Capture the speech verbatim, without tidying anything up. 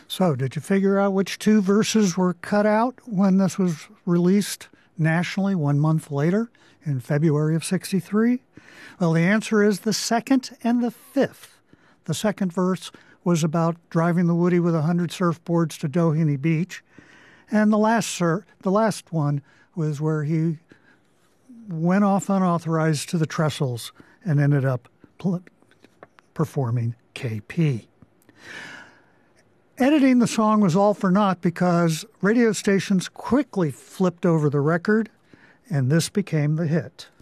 So, did you figure out which two verses were cut out when this was released nationally one month later in February of sixty-three? Well, the answer is the second and the fifth. The second verse was about driving the Woody with a hundred surfboards to Doheny Beach. And the last, sur- the last one was where he went off unauthorized to the trestles and ended up pl- performing K P. Editing the song was all for naught because radio stations quickly flipped over the record, and this became the hit.